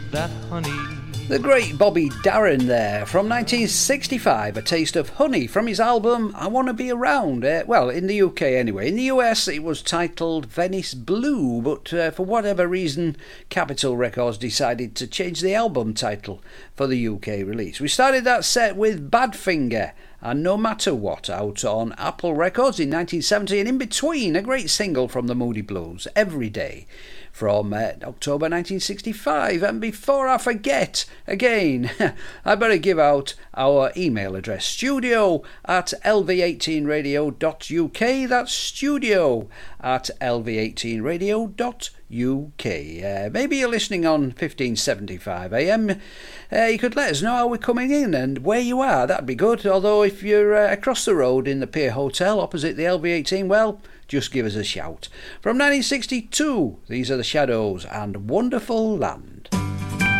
that honey. The great Bobby Darin there, from 1965, A Taste of Honey, from his album I Want to Be Around. Well, in the UK anyway. In the US it was titled Venice Blue, but for whatever reason Capitol Records decided to change the album title for the UK release. We started that set with Badfinger and No Matter What, out on Apple Records in 1970, and in between a great single from the Moody Blues, Every Day, from October 1965. And before I forget again, I better give out our email address, studio@lv18radio.uk. That's studio@lv18radio.uk. Maybe you're listening on 1575 AM. You could let us know how we're coming in and where you are. That'd be good. Although if you're across the road in the Pier Hotel opposite the LV18, well, just give us a shout. From 1962, these are the Shadows and Wonderful Land.